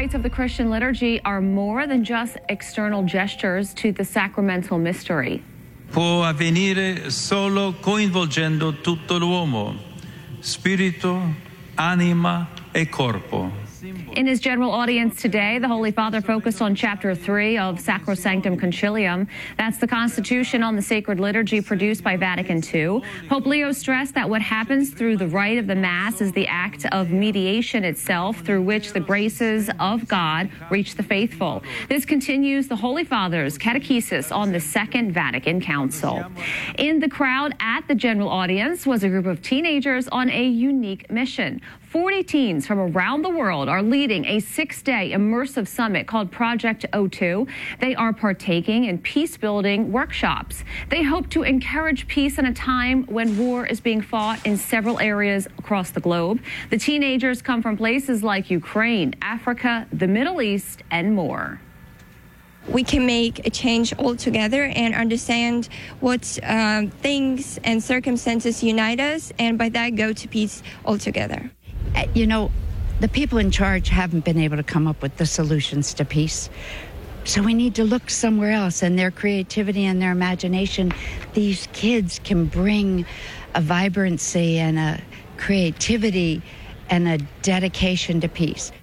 rites of the Christian liturgy are more than just external gestures to the sacramental mystery. Può avvenire solo coinvolgendo tutto l'uomo, spirito, anima e corpo. In his general audience today, the Holy Father focused on Chapter 3 of Sacrosanctum Concilium. That's the constitution on the sacred liturgy produced by Vatican II. Pope Leo stressed that what happens through the rite of the Mass is the act of mediation itself through which the graces of God reach the faithful. This continues the Holy Father's catechesis on the Second Vatican Council. In the crowd at the general audience was a group of teenagers on a unique mission. 40 teens from around the world are leading a 6-day immersive summit called Project O2. They are partaking in peace-building workshops. They hope to encourage peace in a time when war is being fought in several areas across the globe. The teenagers come from places like Ukraine, Africa, the Middle East, and more. We can make a change all together and understand what things and circumstances unite us, and by that go to peace altogether. You know, the people in charge haven't been able to come up with the solutions to peace. So we need to look somewhere else, and their creativity and their imagination. These kids can bring a vibrancy and a creativity and a dedication to peace.